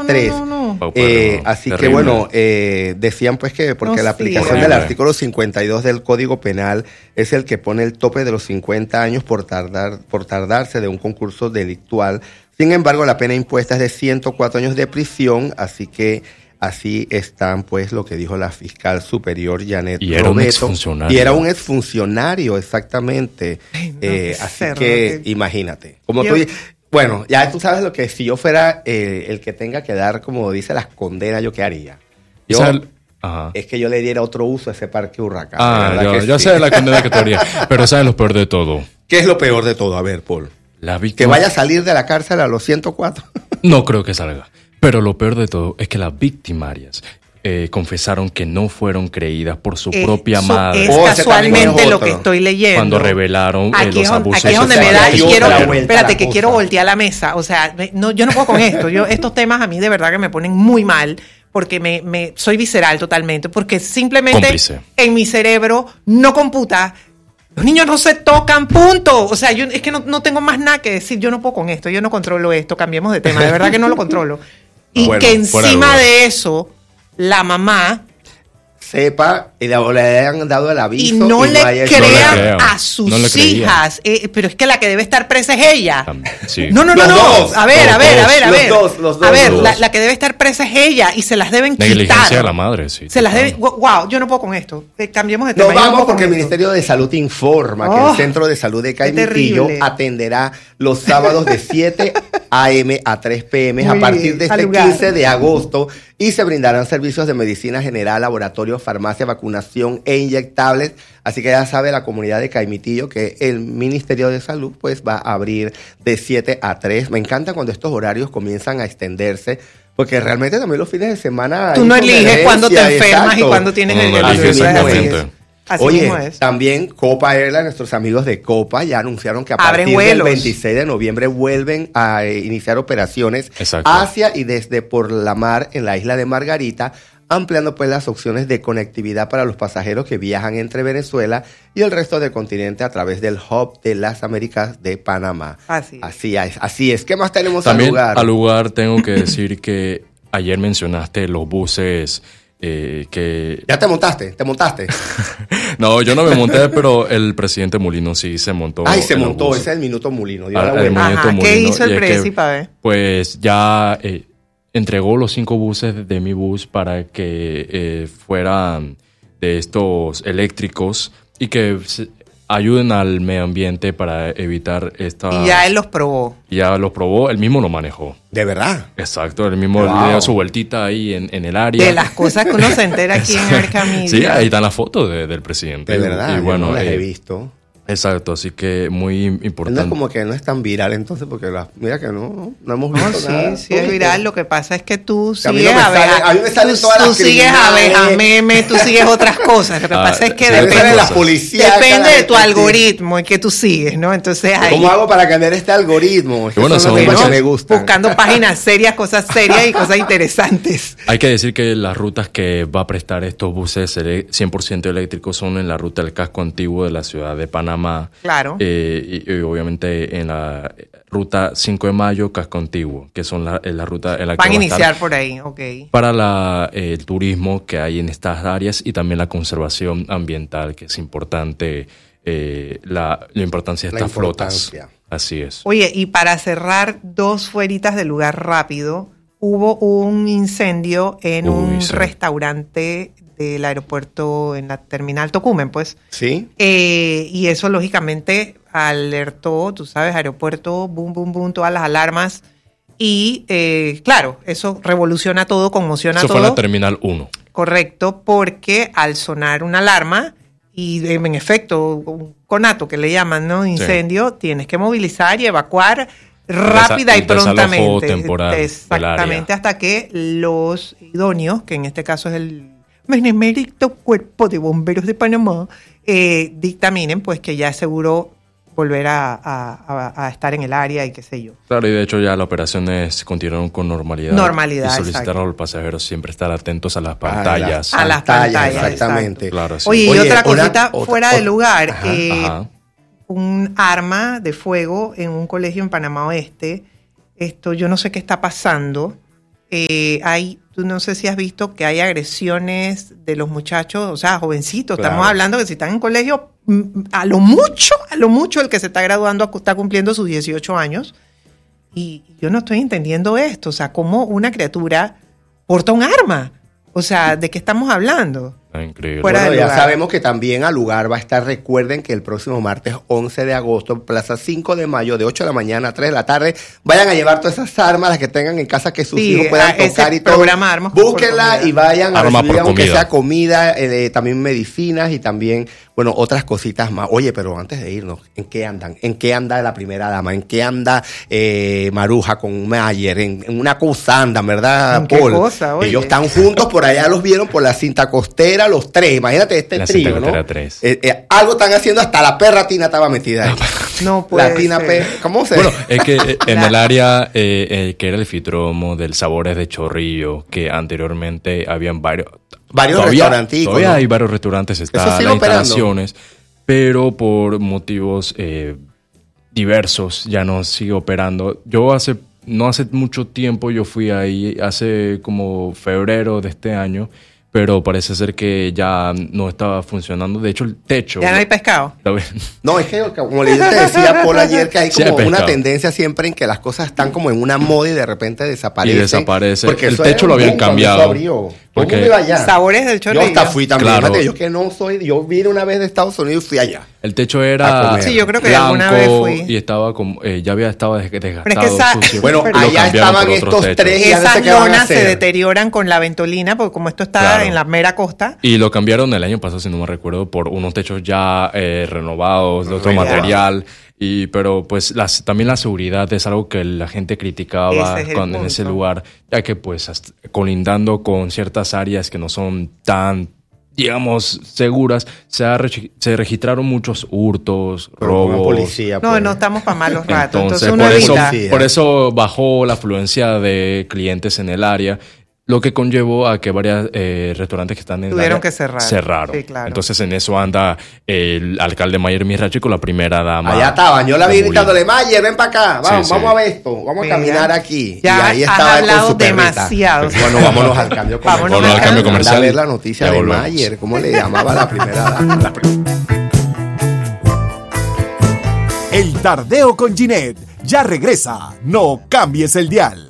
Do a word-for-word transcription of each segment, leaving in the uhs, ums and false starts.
tres. No, no, no. Eh, así Terrible. que bueno, eh, decían pues que porque no, la aplicación sí, del artículo cincuenta y dos del Código Penal es el que pone el tope de los cincuenta años por tardar por tardarse de un concurso delictual. Sin embargo, la pena impuesta es de ciento cuatro años de prisión, así que así están, pues, lo que dijo la fiscal superior Janet y era Robeto. un exfuncionario. Y era un exfuncionario, exactamente. Ay, no, eh, así cerro, que, que... imagínate. Como yo... tú, bueno, ya tú sabes lo que si yo fuera eh, el que tenga que dar, como dice, las condenas, ¿yo qué haría? Yo, el... Ajá. Es que yo le diera otro uso a ese parque Huracán. Ah, yo, yo sí. sé la condena que te haría. Pero ¿sabes lo peor de todo? ¿Qué es lo peor de todo? A ver, Paul. La víctima... Que vaya a salir de la cárcel a los ciento cuatro. No creo que salga. Pero lo peor de todo es que las victimarias eh, confesaron que no fueron creídas por su eh, propia madre. Es oh, casualmente es lo que estoy leyendo. Cuando revelaron eh, los abusos. Aquí es donde me da y quiero, espérate, que cosa. quiero voltear la mesa. O sea, no, yo no puedo con esto. Yo, estos temas a mí de verdad que me ponen muy mal. Porque me, me soy visceral totalmente. Porque simplemente Cómplice. en mi cerebro no computa. Los niños no se tocan, punto. O sea, yo es que no, no tengo más nada que decir. Yo no puedo con esto, yo no controlo esto. Cambiemos de tema, de verdad que no lo controlo. Y bueno, que encima de eso, la mamá sepa y le, le hayan dado el aviso. Y no, y le, no le crean a sus no hijas. Eh, pero es que la que debe estar presa es ella. Sí. No, no, no, los no. Dos, a ver, a ver, dos, a ver, a ver. Los dos, los dos, a ver, los la, dos. la que debe estar presa es ella y se las deben quitar. Negligencia de la madre, sí. Se las deben. Wow, yo no puedo con esto. Eh, cambiemos de tema. No vamos no porque el esto. Ministerio de Salud informa oh, que el Centro de Salud de Caimitillo atenderá los sábados de siete a eme a tres pe eme a partir de este quince de agosto y se brindarán servicios de medicina general, laboratorio, farmacia, vacunación e inyectables. Así que ya sabe la comunidad de Caimitillo que el Ministerio de Salud pues va a abrir de siete a tres. Me encanta cuando estos horarios comienzan a extenderse, porque realmente también los fines de semana... Tú no eliges cuándo te enfermas exacto. y cuándo tienes el virus. Así Oye, es. también Copa Airlines, nuestros amigos de Copa, ya anunciaron que a Abren partir vuelos. del veintiséis de noviembre vuelven a eh, iniciar operaciones Exacto. hacia y desde por la mar en la isla de Margarita, ampliando pues las opciones de conectividad para los pasajeros que viajan entre Venezuela y el resto del continente a través del Hub de las Américas de Panamá. Así, así es. Así es. ¿Qué más tenemos también al lugar? Al lugar tengo que decir que ayer mencionaste los buses... Eh, que... ¿Ya te montaste? ¿Te montaste? No, yo no me monté, pero el presidente Mulino sí se montó. Ay, se montó. Ese es el minuto Mulino. Dio ah, la el minuto Ajá, Mulino. ¿Qué hizo el presi, que, pa' ver? Pues ya eh, entregó los cinco buses de mi bus para que eh, fueran de estos eléctricos y que se, ayuden al medio ambiente para evitar esta... Y ya él los probó. Ya los probó, él mismo lo manejó. ¿De verdad? Exacto, él mismo wow. le dio su vueltita ahí en, en el área. De las cosas que uno se entera aquí en Arcamilla. Sí, ahí están las fotos de, del presidente. De verdad, y bueno, yo no las eh, he visto. Exacto, así que muy importante. No es como que no es tan viral entonces, porque la, mira que no, no hemos visto no, sí, nada. Sí, es viral. Lo que pasa es que tú que sigues a, abejas. A mí me salen tú, todas tú las sigues abejas, memes, tú sigues otras cosas. Lo que ah, pasa es que sí, depende, de la policía, depende de tu algoritmo y que tú sigues, ¿no? Entonces ahí, ¿cómo hago para cambiar este algoritmo? Es que bueno, son son, los ¿no? que me gustan. Buscando páginas serias, cosas serias y cosas interesantes. Hay que decir que las rutas que va a prestar estos buses cien por ciento eléctricos son en la ruta del casco antiguo de la ciudad de Panamá. Claro. Eh, y, y obviamente en la ruta cinco de mayo, casco antiguo, que son la, la ruta en la Van que a va iniciar a estar por ahí, ok. para la, eh, el turismo que hay en estas áreas y también la conservación ambiental, que es importante, eh, la, la importancia de estas flotas. Así es. Oye, y para cerrar, dos fueritas del lugar rápido, hubo un incendio en Uy, un sí. restaurante del aeropuerto en la terminal Tocumen, pues. Sí. Eh, y eso, lógicamente, alertó, tú sabes, aeropuerto, boom, boom, boom, todas las alarmas. Y, eh, claro, eso revoluciona todo, conmociona eso todo. Eso fue la terminal uno. Correcto, porque al sonar una alarma, y en efecto, un conato que le llaman, ¿no? Incendio, sí. Tienes que movilizar y evacuar rápida Desa- y prontamente. Temporal Exactamente, hasta que los idóneos, que en este caso es el Benemérito Cuerpo de Bomberos de Panamá, eh, dictaminen pues que ya es seguro volver a, a, a, a estar en el área y qué sé yo. Claro, y de hecho ya las operaciones continuaron con normalidad. Normalidad, y solicitaron exacto. a los pasajeros siempre estar atentos a las pantallas. A las, a las pantallas, exactamente. Claro, sí. Oye, y Oye, otra una, cosita otra, fuera otra, de lugar, ajá, eh, ajá. un arma de fuego en un colegio en Panamá Oeste. Esto yo no sé qué está pasando. eh, hay, tú no sé si has visto que hay agresiones de los muchachos, o sea, jovencitos. Claro. Estamos hablando que si están en colegio, a lo mucho, a lo mucho el que se está graduando está cumpliendo sus dieciocho años. Y yo no estoy entendiendo esto, o sea, cómo una criatura porta un arma. O sea, ¿de qué estamos hablando? Increíble. Bueno, ya sabemos que también al lugar va a estar, recuerden que el próximo martes once de agosto, Plaza cinco de mayo, de ocho de la mañana a tres de la tarde, vayan a llevar todas esas armas, las que tengan en casa, que sus sí, hijos puedan tocar y todo. Armas Búsquenla y vayan a Arma recibir, aunque sea comida, eh, también medicinas y también, bueno, otras cositas más. Oye, pero antes de irnos, ¿en qué andan? ¿En qué anda la primera dama? ¿En qué anda eh, Maruja con Mayer? En, en una cosa andan, ¿verdad, ¿En Paul? Qué cosa, oye? Ellos están juntos, por allá los vieron por la cinta costera, los tres. Imagínate este la trío, ¿no? Tres. Eh, eh, algo están haciendo, hasta la perra Tina estaba metida ahí. No puede La Tina ser. P. ¿Cómo se Bueno, es que eh, en el área eh, eh, que era el Fitromo del Sabores de Chorrillo, que anteriormente habían varios... Varios todavía, restaurantes. Todavía ¿no? hay varios restaurantes, están las instalaciones, pero por motivos eh, diversos ya no sigue operando. Yo hace... No hace mucho tiempo yo fui ahí, hace como febrero de este año, pero parece ser que ya no estaba funcionando. De hecho, el techo... ¿Ya no hay pescado? No, es que como le te decía Paul ayer, que hay como sí hay una tendencia siempre en que las cosas están como en una moda y de repente desaparecen. Y desaparece. Porque el techo lo habían cambiado. Porque iba allá. Sabores del Chorrillo. Yo hasta fui también. Claro. Fíjate, yo que no soy... Yo vine una vez de Estados Unidos y fui allá. El techo era sí, yo creo que blanco alguna vez fui. Y estaba como... Eh, ya había estado desgastado. Pero es que esa, sucio, bueno, allá estaban estos techos. tres y esas lonas se deterioran con la ventolina, porque como esto está claro. en la mera costa. Y lo cambiaron el año pasado, si no me recuerdo, por unos techos ya eh, renovados, de otro Real. material. Y, pero pues las, también la seguridad es algo que la gente criticaba es con, en ese lugar, ya que pues hasta, colindando con ciertas áreas que no son tan, digamos, seguras, se, ha, se registraron muchos hurtos, pero robos. Policía, pues. No, no estamos para malos ratos. Entonces, Entonces por, eso, por eso bajó la afluencia de clientes en el área. Lo que conllevó a que varios eh, restaurantes que están en tuvieron el área que cerrar. cerraron. Sí, claro. Entonces en eso anda el alcalde Mayer Mirachi con la primera dama. Allá estaban, yo la vi gritándole, Mayer, ven para acá, vamos, sí, vamos sí. a ver esto, vamos Venga. a caminar aquí. Ya y ahí has estaba hablado con su demasiado. Bueno, vámonos al cambio comercial. Vámonos al cambio comercial. A ver la noticia ya de volvemos. Mayer, ¿cómo le llamaba la primera dama? El Tardeo con Ginette ya regresa, no cambies el dial.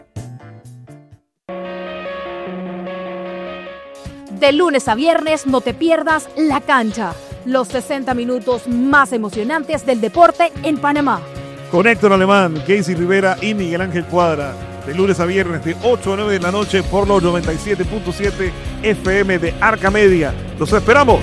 De lunes a viernes no te pierdas La Cancha, los sesenta minutos más emocionantes del deporte en Panamá. Con Héctor Alemán, Casey Rivera y Miguel Ángel Cuadra. De lunes a viernes de ocho a nueve de la noche por los noventa y siete punto siete F M de Arca Media. ¡Los esperamos!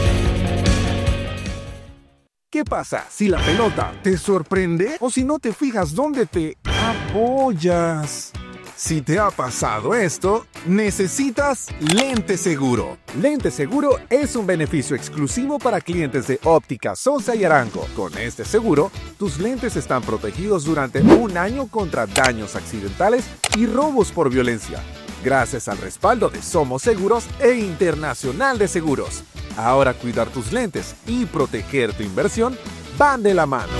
¿Qué pasa si la pelota te sorprende o si no te fijas dónde te apoyas? Si te ha pasado esto, necesitas Lente Seguro. Lente Seguro es un beneficio exclusivo para clientes de Óptica Sosa y Arango. Con este seguro, tus lentes están protegidos durante un año contra daños accidentales y robos por violencia, gracias al respaldo de Somos Seguros e Internacional de Seguros. Ahora cuidar tus lentes y proteger tu inversión van de la mano.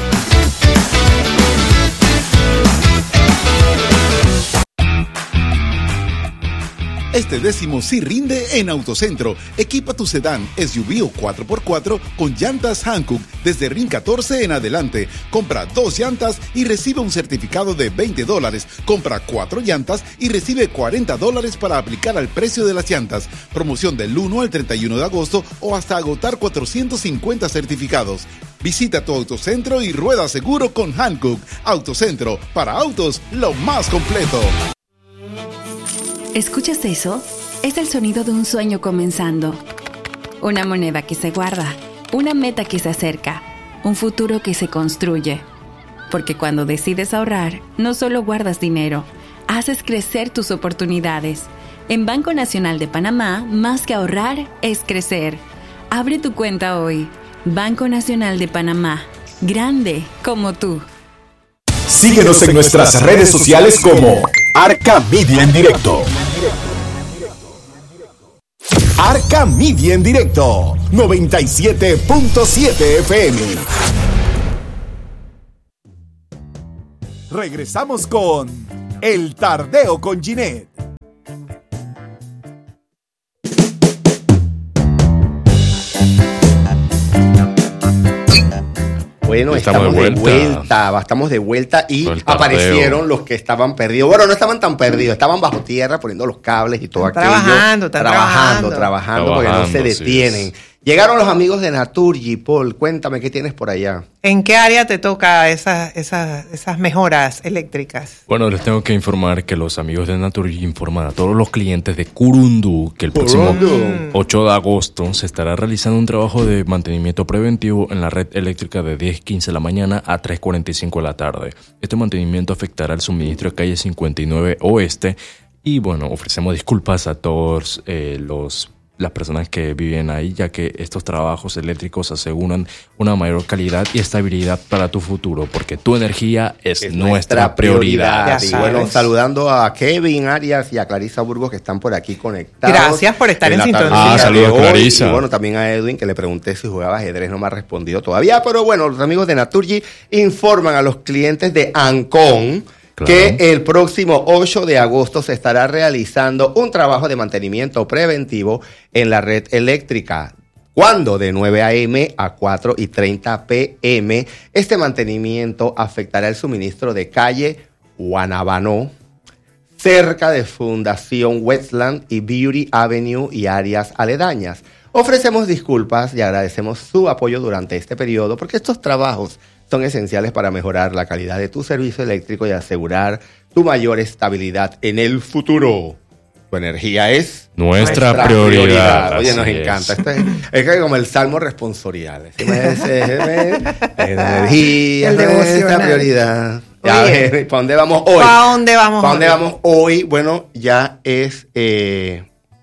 Este décimo sí rinde en Autocentro. Equipa tu sedán, S U V o cuatro por cuatro con llantas Hankook desde R I N catorce en adelante. Compra dos llantas y recibe un certificado de veinte dólares. Compra cuatro llantas y recibe cuarenta dólares para aplicar al precio de las llantas. Promoción del uno al treinta y uno de agosto o hasta agotar cuatrocientos cincuenta certificados. Visita tu Autocentro y rueda seguro con Hankook. Autocentro, para autos, lo más completo. ¿Escuchas eso? Es el sonido de un sueño comenzando. Una moneda que se guarda, una meta que se acerca, un futuro que se construye. Porque cuando decides ahorrar, no solo guardas dinero, haces crecer tus oportunidades. En Banco Nacional de Panamá, más que ahorrar, es crecer. Abre tu cuenta hoy. Banco Nacional de Panamá. Grande como tú. Síguenos en nuestras redes sociales como Arca Media en Directo. Arca Media en Directo, noventa y siete punto siete F M. Regresamos con El Tardeo con Ginette. Bueno, estamos, estamos de, vuelta. de vuelta, estamos de vuelta y aparecieron los que estaban perdidos. Bueno, no estaban tan perdidos, estaban bajo tierra poniendo los cables y todo están aquello. Trabajando, están trabajando, trabajando, trabajando, porque no se detienen. Sí, llegaron los amigos de Naturgy. Paul, cuéntame qué tienes por allá. ¿En qué área te toca esas, esas, esas mejoras eléctricas? Bueno, les tengo que informar que los amigos de Naturgy informan a todos los clientes de Curundú que el próximo ocho de agosto se estará realizando un trabajo de mantenimiento preventivo en la red eléctrica de diez quince de la mañana a tres cuarenta y cinco de la tarde. Este mantenimiento afectará el suministro de calle cincuenta y nueve Oeste y bueno, ofrecemos disculpas a todos eh, los las personas que viven ahí, ya que estos trabajos eléctricos aseguran una mayor calidad y estabilidad para tu futuro, porque tu energía es, es nuestra, nuestra prioridad. prioridad. Y bueno, saludando a Kevin Arias y a Clarisa Burgos que están por aquí conectados. Gracias por estar en, en sintonía. Ah, saludos Clarisa. Y bueno, también a Edwin, que le pregunté si jugaba ajedrez, no me ha respondido todavía, pero bueno, los amigos de Naturgy informan a los clientes de Ancon Claro. que el próximo ocho de agosto se estará realizando un trabajo de mantenimiento preventivo en la red eléctrica. ¿Cuándo? De nueve a.m. a cuatro y treinta p.m. Este mantenimiento afectará el suministro de calle Guanabano, cerca de Fundación Westland y Beauty Avenue y áreas aledañas. Ofrecemos disculpas y agradecemos su apoyo durante este periodo porque estos trabajos son esenciales para mejorar la calidad de tu servicio eléctrico y asegurar tu mayor estabilidad en el futuro. Tu energía es nuestra, nuestra prioridad. prioridad. Oye, nos es. encanta. Esto es, es que como el salmo responsorial. Energía es nuestra prioridad. Ya ver, ¿para dónde vamos hoy? ¿Para dónde vamos ¿Para dónde vamos hoy? Bueno, ya es... Eh,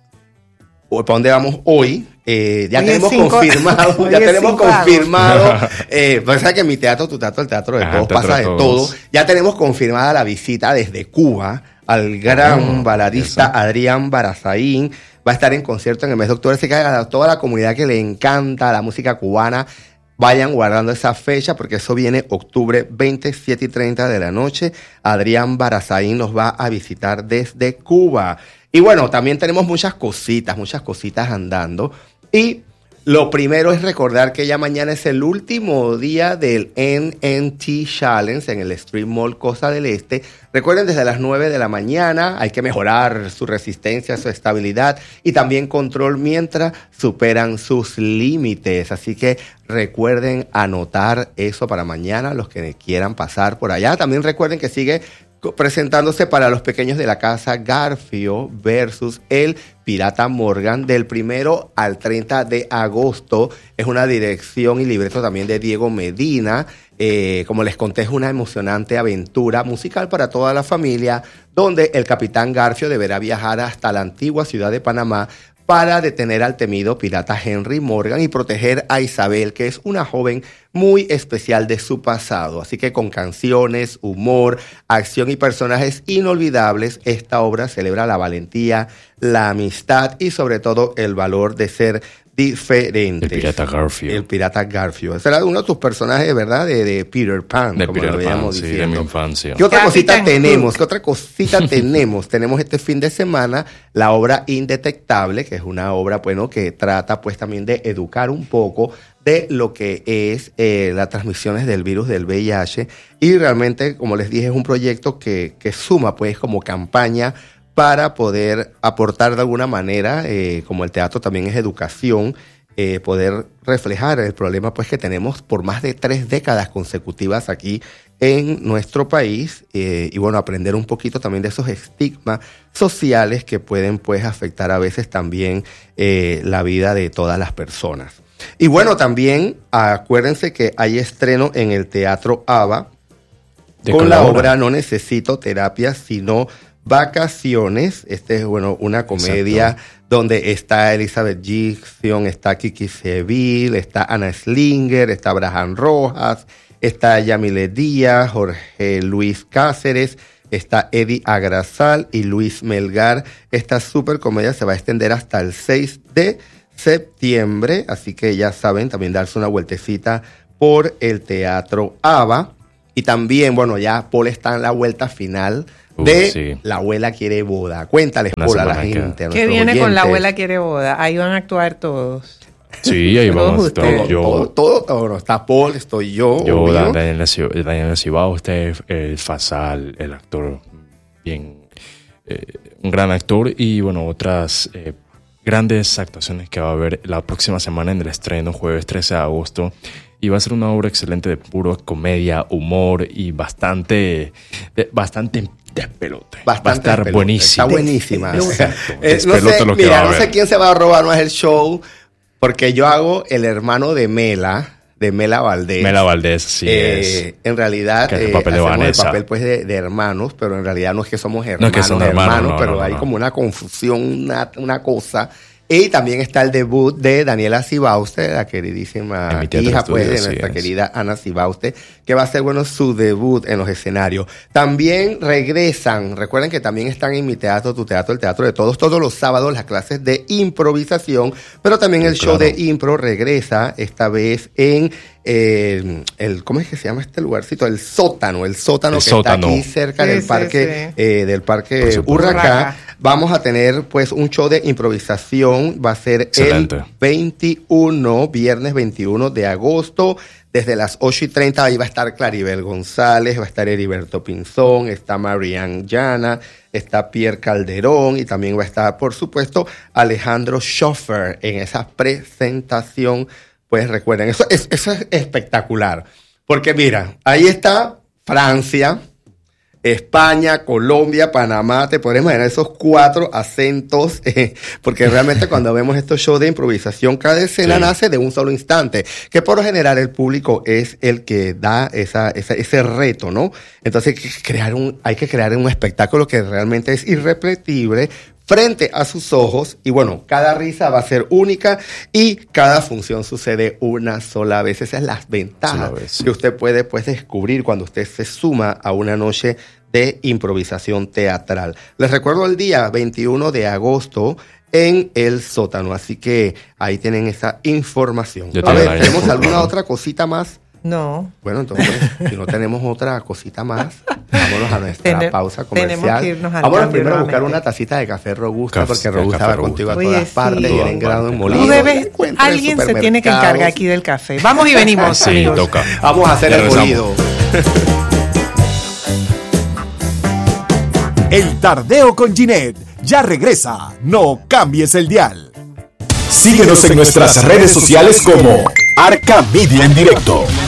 ¿Para dónde vamos hoy? Eh, ya, tenemos cinco, confirmado, ya tenemos confirmado, eh, pues sabes que en mi teatro, tu teatro, el teatro de todos, pasa de todo. Ya tenemos confirmada la visita desde Cuba al gran oh, baladista eso. Adrián Barazaín. Va a estar en concierto en el mes de octubre. Así que a toda la comunidad que le encanta la música cubana, vayan guardando esa fecha porque eso viene octubre veintisiete y treinta de la noche. Adrián Barazaín nos va a visitar desde Cuba. Y bueno, también tenemos muchas cositas, muchas cositas andando. Y lo primero es recordar que ya mañana es el último día del N N T Challenge en el Street Mall Costa del Este. Recuerden, desde las nueve de la mañana hay que mejorar su resistencia, su estabilidad y también control mientras superan sus límites. Así que recuerden anotar eso para mañana, los que quieran pasar por allá. También recuerden que sigue presentándose para los pequeños de la casa Garfio versus el Pirata Morgan del primero al treinta de agosto. Es una dirección y libreto también de Diego Medina. Eh, como les conté, es una emocionante aventura musical para toda la familia, donde el capitán Garfio deberá viajar hasta la antigua ciudad de Panamá para detener al temido pirata Henry Morgan y proteger a Isabel, que es una joven muy especial de su pasado. Así que con canciones, humor, acción y personajes inolvidables, esta obra celebra la valentía, la amistad y sobre todo el valor de ser diferente. El pirata Garfio. El pirata Garfio. Ese era uno de tus personajes, ¿verdad? De, de Peter Pan. De como Peter lo Pan, sí, de mi infancia. ¿Qué otra cosita tenemos? ¿Qué otra cosita tenemos? Tenemos este fin de semana la obra Indetectable, que es una obra, bueno, que trata pues también de educar un poco de lo que es eh, las transmisiones del virus del V I H. Y realmente, como les dije, es un proyecto que, que suma pues como campaña para poder aportar de alguna manera, eh, como el teatro también es educación, eh, poder reflejar el problema pues que tenemos por más de tres décadas consecutivas aquí en nuestro país, eh, y bueno, aprender un poquito también de esos estigmas sociales que pueden pues afectar a veces también eh, la vida de todas las personas. Y bueno, también acuérdense que hay estreno en el Teatro ABA con la obra No Necesito Terapia, sino Vacaciones. Este es, bueno, una comedia Exacto. donde está Elizabeth Gibson, está Kiki Seville, está Ana Slinger, está Abraham Rojas, está Yamile Díaz, Jorge Luis Cáceres, está Eddie Agrasal y Luis Melgar. Esta super comedia se va a extender hasta el seis de septiembre, así que ya saben, también darse una vueltecita por el Teatro ABA. Y también, bueno, ya Paul está en la vuelta final de uh, sí. La abuela quiere boda. Cuéntales por a la gente. ¿Qué viene oyentes? Con la abuela quiere boda? Ahí van a actuar todos. Sí, ahí vamos a estar. Yo, todo, todo, todo, está Paul, estoy yo. Yo, Daniel Cibao, usted, el Fasal, el actor, bien, eh, un gran actor. Y bueno, otras eh, grandes actuaciones que va a haber la próxima semana en el estreno, jueves trece de agosto. Y va a ser una obra excelente de puro comedia, humor y bastante, de, bastante despelote. Bastante va a estar despelote. Buenísima. Está buenísima. eh, no sé, lo que mira, no sé quién se va a robar más el show, porque yo hago el hermano de Mela, de Mela Valdés. Mela Valdés, sí eh, es. En realidad, que es el eh, papel de hacemos Vanessa. el papel pues, de, de hermanos, pero en realidad no es que somos hermanos, no es que son hermanos, hermanos no, pero no, no, hay no. como una confusión, una, una cosa. Y también está el debut de Daniela Cibauste, la queridísima hija pues, de nuestra querida Ana Cibauste, que va a ser bueno su debut en los escenarios. También regresan, recuerden que también están en Mi Teatro, Tu Teatro, el Teatro de Todos, todos los sábados las clases de improvisación, pero también el claro. show de impro regresa esta vez en eh, el, ¿cómo es que se llama este lugarcito? El sótano, el sótano el que sótano. está aquí cerca sí, del sí, parque, sí. Eh, del parque Urracá. Vamos a tener pues un show de improvisación, va a ser excelente. El veintiuno, viernes veintiuno de agosto, desde las ocho y treinta, ahí va a estar Claribel González, va a estar Heriberto Pinzón, está Marianne Llana, está Pierre Calderón y también va a estar, por supuesto, Alejandro Schoffer en esa presentación. Pues recuerden, eso es, eso es espectacular, porque mira, ahí está Francia, España, Colombia, Panamá, te podrás imaginar esos cuatro acentos, eh, porque realmente cuando vemos estos shows de improvisación, cada escena sí. nace de un solo instante, que por lo general el público es el que da esa, esa, ese reto, ¿no? Entonces hay que crear un, hay que crear un espectáculo que realmente es irrepetible, frente a sus ojos, y bueno, cada risa va a ser única y cada función sucede una sola vez. Esas son las ventajas vez, sí. que usted puede pues descubrir cuando usted se suma a una noche de improvisación teatral. Les recuerdo el día veintiuno de agosto en el sótano, así que ahí tienen esa información. A ver, ¿tenemos alguna otra cosita más? No. Bueno, entonces, si no tenemos otra cosita más, vámonos a nuestra Ten- pausa comercial. Tenemos que irnos al Vámonos primero a buscar una tacita de café Robusta, café, porque Robusta va contigo a todas Oye, partes, sí. y en grado en Molino. Tú debes, alguien se tiene que encargar aquí del café. Vamos y venimos, sí, amigos. Toca. Vamos a hacer ya el molido. El Tardeo con Ginette ya regresa. No cambies el dial. Síguenos en nuestras redes sociales como Arca Media en Directo.